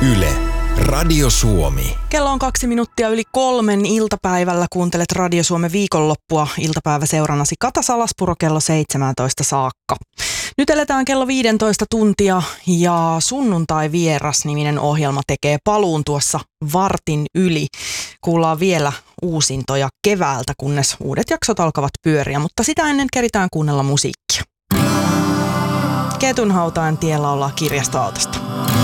Yle, Radio Suomi. Kello on 2 minuuttia yli 3 iltapäivällä. Kuuntelet Radio Suomen viikonloppua iltapäiväseurannasi Kata Salaspuro kello 17 saakka. Nyt eletään kello 15 tuntia ja Sunnuntai vieras-niminen ohjelma tekee paluun tuossa vartin yli. Kuullaan vielä uusintoja keväältä, kunnes uudet jaksot alkavat pyöriä, mutta sitä ennen keritään kuunnella musiikkia. Ketunhautaan tiellä ollaan kirjastoautosta.